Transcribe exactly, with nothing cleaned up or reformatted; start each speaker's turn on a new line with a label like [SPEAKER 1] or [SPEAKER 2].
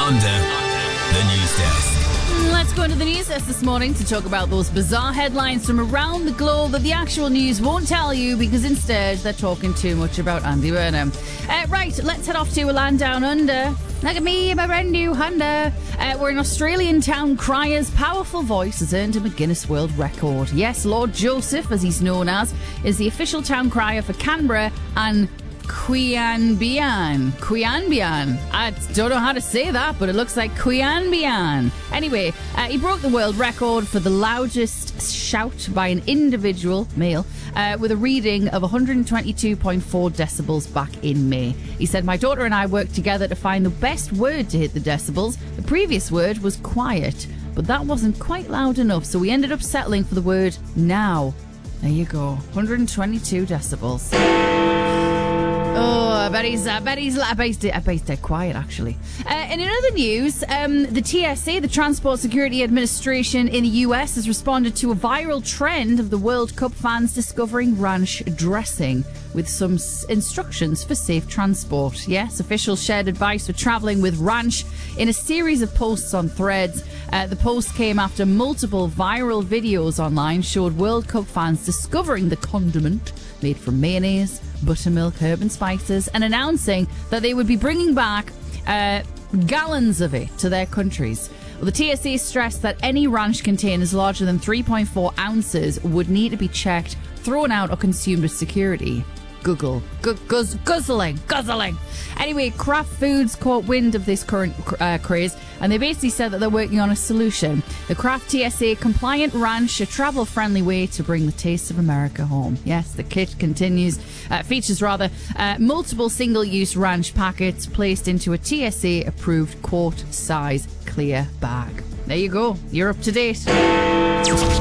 [SPEAKER 1] Under the News Desk.
[SPEAKER 2] Let's go into the news desk this morning to talk about those bizarre headlines from around the globe that the actual news won't tell you because instead they're talking too much about Andy Burnham. Uh, right, let's head off to a land down under. Look at me, my brand new Honda. Uh, where an Australian town crier's powerful voice has earned him a Guinness World Record. Yes, Lord Joseph, as he's known as, is the official town crier for Canberra and Queanbeyan. Queanbeyan. I don't know how to say that, but it looks like Queanbeyan. Anyway, uh, he broke the world record for the loudest shout by an individual, male, uh, with a reading of one hundred twenty-two point four decibels back in May. He said, "My daughter and I worked together to find the best word to hit the decibels. The previous word was quiet, but that wasn't quite loud enough, so we ended up settling for the word now." There you go. one hundred twenty-two decibels. Oh, I bet he's, I bet he's, I bet he's, I bet he's dead quiet, actually. Uh, and in other news, um, the T S A, the Transport Security Administration in the U S, has responded to a viral trend of the World Cup fans discovering ranch dressing with some s- instructions for safe transport. Yes, officials shared advice for travelling with ranch in a series of posts on Threads. Uh, the post came after multiple viral videos online showed World Cup fans discovering the condiment made from mayonnaise, buttermilk, herb and spices, and announcing that they would be bringing back uh, gallons of it to their countries. Well, the T S A stressed that any ranch containers larger than three point four ounces would need to be checked, thrown out, or consumed with security. Google. Gu- guzz- guzzling. Guzzling. Anyway, Kraft Foods caught wind of this current uh, craze, and they basically said that they're working on a solution. The Kraft T S A compliant ranch, a travel-friendly way to bring the taste of America home. Yes, the kit continues, uh, features rather, uh, multiple single-use ranch packets placed into a T S A-approved quart-size clear bag. There you go. You're up to date.